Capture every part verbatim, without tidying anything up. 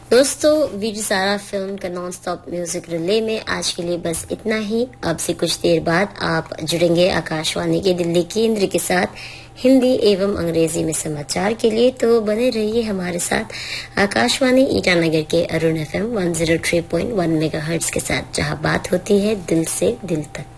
दोस्तों, वीर सारा फिल्म का नॉन स्टॉप म्यूजिक रिले में आज के लिए बस इतना ही। अब से कुछ देर बाद आप जुड़ेंगे आकाशवाणी के दिल्ली केंद्र के साथ हिंदी एवं अंग्रेजी में समाचार के लिए, तो बने रहिए हमारे साथ आकाशवाणी ईटानगर के Arun FM one zero three point one megahertz के साथ, जहां बात होती है दिल से दिल तक।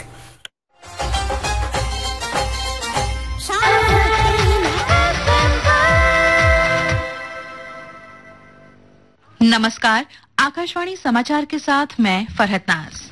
नमस्कार, आकाशवाणी समाचार के साथ मैं फरहत नाज।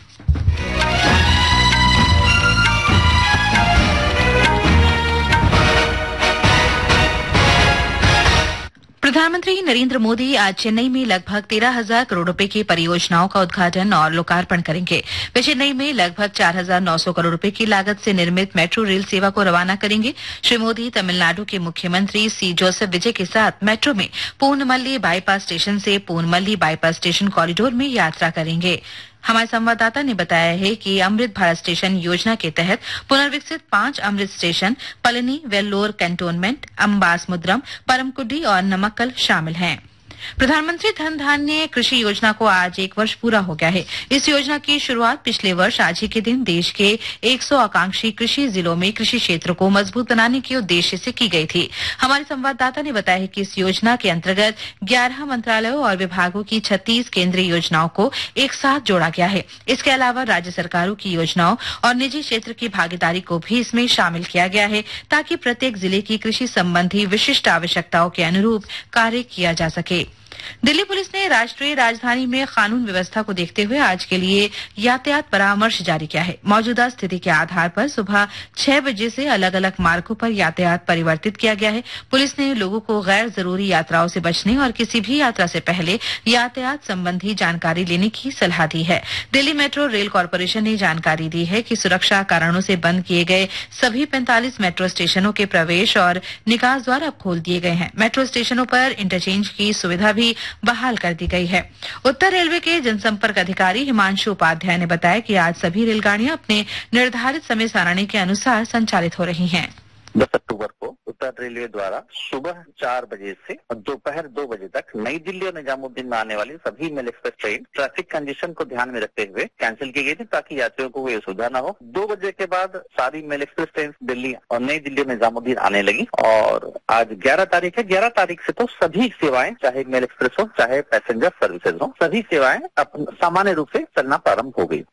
प्रधानमंत्री नरेंद्र मोदी आज चेन्नई में लगभग तेरह हजार करोड़ रुपए की परियोजनाओं का उद्घाटन और लोकार्पण करेंगे। वे चेन्नई में लगभग चार हजार नौ सौ करोड़ रुपए की लागत से निर्मित मेट्रो रेल सेवा को रवाना करेंगे। श्री मोदी तमिलनाडु के मुख्यमंत्री सी जोसेफ विजय के साथ मेट्रो में पूर्णमल्ली बाईपास स्टेशन से पूर्णमल्ली बाईपास स्टेशन कॉरिडोर में यात्रा करेंगे। हमारे संवाददाता ने बताया है कि अमृत भारत स्टेशन योजना के तहत पुनर्विकसित पांच अमृत स्टेशन पलनी, वेल्लोर कैंटोनमेंट, अंबासमुद्रम, परमकुडी और नमक्कल शामिल हैं। प्रधानमंत्री धन धान्य कृषि योजना को आज एक वर्ष पूरा हो गया है। इस योजना की शुरुआत पिछले वर्ष आज ही के दिन देश के सौ आकांक्षी कृषि जिलों में कृषि क्षेत्र को मजबूत बनाने के उद्देश्य से की गई थी। हमारे संवाददाता ने बताया है कि इस योजना के अंतर्गत ग्यारह मंत्रालयों और विभागों की छत्तीस केंद्रीय योजनाओं को एक साथ जोड़ा गया है। इसके अलावा राज्य सरकारों की योजनाओं और निजी क्षेत्र की भागीदारी को भी इसमें शामिल किया गया है, ताकि प्रत्येक जिले की कृषि संबंधी विशिष्ट आवश्यकताओं के अनुरूप कार्य किया जा सके। दिल्ली पुलिस ने राष्ट्रीय राजधानी में कानून व्यवस्था को देखते हुए आज के लिए यातायात परामर्श जारी किया है। मौजूदा स्थिति के आधार पर सुबह छह बजे से अलग अलग मार्गों पर यातायात परिवर्तित किया गया है। पुलिस ने लोगों को गैर जरूरी यात्राओं से बचने और किसी भी यात्रा से पहले यातायात संबंधी जानकारी लेने की सलाह दी है। दिल्ली मेट्रो रेल कॉरपोरेशन ने जानकारी दी है कि सुरक्षा कारणों से बंद किए गए सभी पैंतालीस मेट्रो स्टेशनों के प्रवेश और निकास द्वार अब खोल दिए गए हैं। मेट्रो स्टेशनों पर इंटरचेंज की सुविधा भी बहाल कर दी गई है। उत्तर रेलवे के जनसंपर्क अधिकारी हिमांशु उपाध्याय ने बताया कि आज सभी रेलगाड़ियां अपने निर्धारित समय सारणी के अनुसार संचालित हो रही हैं। दस अक्टूबर को उत्तर रेलवे द्वारा सुबह चार बजे से दोपहर दो बजे तक नई दिल्ली और निजामुद्दीन में आने वाली सभी mail express train traffic condition को ध्यान में रखते हुए कैंसिल की गई थी, ताकि यात्रियों को कोई असुविधा न हो। दो बजे के बाद सारी मेल एक्सप्रेस ट्रेन दिल्ली और नई दिल्ली और निजामुद्दीन आने लगी और आज ग्यारह तारीख है। ग्यारह तारीख से तो सभी सेवाएं, चाहे मेल एक्सप्रेस हो चाहे पैसेंजर सर्विसेज हो, सभी सेवाएं सामान्य रूप से चलना प्रारंभ हो गई।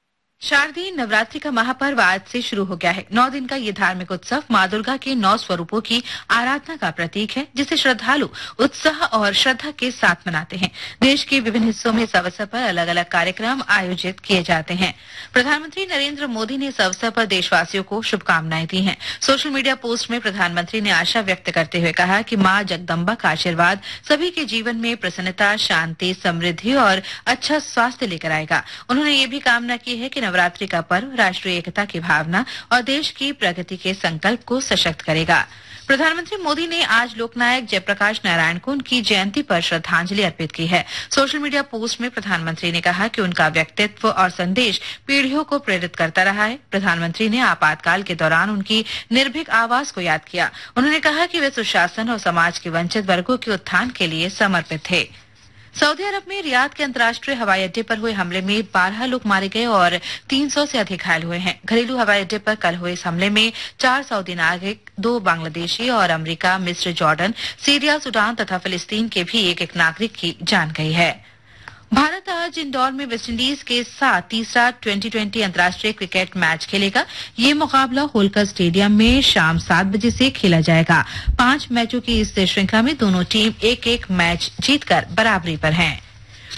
शारदीय नवरात्रि का महापर्व आज से शुरू हो गया है। नौ दिन का ये धार्मिक उत्सव माँ दुर्गा के नौ स्वरूपों की आराधना का प्रतीक है, जिसे श्रद्धालु उत्साह और श्रद्धा के साथ मनाते हैं। देश के विभिन्न हिस्सों में इस अवसर पर अलग अलग कार्यक्रम आयोजित किए जाते हैं। प्रधानमंत्री नरेंद्र मोदी ने इस अवसर पर देशवासियों को शुभकामनाएं दी हैं। सोशल मीडिया पोस्ट में प्रधानमंत्री ने आशा व्यक्त करते हुए कहा कि माँ जगदम्बा का आशीर्वाद सभी के जीवन में प्रसन्नता, शांति, समृद्धि और अच्छा स्वास्थ्य लेकर आएगा। उन्होंने ये भी कामना की है कि नवरात्रि का पर्व राष्ट्रीय एकता की भावना और देश की प्रगति के संकल्प को सशक्त करेगा। प्रधानमंत्री मोदी ने आज लोकनायक जयप्रकाश नारायण को उनकी जयंती पर श्रद्धांजलि अर्पित की है। सोशल मीडिया पोस्ट में प्रधानमंत्री ने कहा कि उनका व्यक्तित्व और संदेश पीढ़ियों को प्रेरित करता रहा है। प्रधानमंत्री ने आपातकाल के दौरान उनकी निर्भीक आवाज को याद किया। उन्होंने कहा कि वे सुशासन और समाज के वंचित वर्गों के उत्थान के लिए समर्पित थे। सऊदी अरब में रियाद के अंतर्राष्ट्रीय हवाई अड्डे पर हुए हमले में बारह लोग मारे गए और तीन सौ से अधिक घायल हुए हैं। घरेलू हवाई अड्डे पर कल हुए इस हमले में चार सऊदी नागरिक, दो बांग्लादेशी और अमेरिका, मिस्र, जॉर्डन, सीरिया, सूडान तथा फिलिस्तीन के भी एक एक नागरिक की जान गई है। भारत आज इंदौर में वेस्टइंडीज के साथ तीसरा ट्वेंटी ट्वेंटी अंतर्राष्ट्रीय क्रिकेट मैच खेलेगा। ये मुकाबला होलकर स्टेडियम में शाम सात बजे से खेला जाएगा। पांच मैचों की इस श्रृंखला में दोनों टीम एक एक मैच जीतकर बराबरी पर हैं।